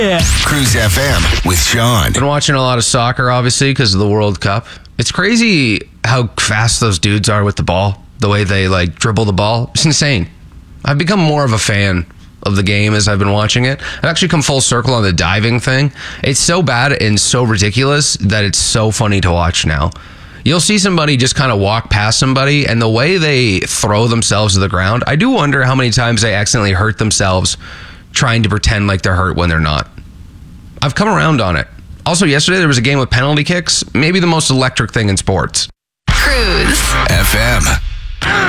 Cruise FM with Sean. Been watching a lot of soccer, obviously, because of the World Cup. It's crazy how fast those dudes are with the ball. The way they dribble the ball. It's insane. I've become more of a fan of the game as I've been watching it. I've actually come full circle on the diving thing. It's so bad and so ridiculous that it's so funny to watch now. You'll see somebody just kind of walk past somebody, and the way they throw themselves to the ground, I do wonder how many times they accidentally hurt themselves trying to pretend like they're hurt when they're not. I've come around on it. Also, yesterday there was a game with penalty kicks. Maybe the most electric thing in sports. Cruise FM.